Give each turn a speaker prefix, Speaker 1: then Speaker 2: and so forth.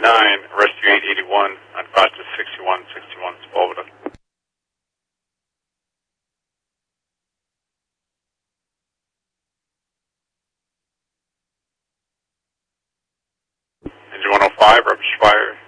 Speaker 1: Rescue 881 on Foster 6161 Sepulveda. Engine 105, rubbish fire,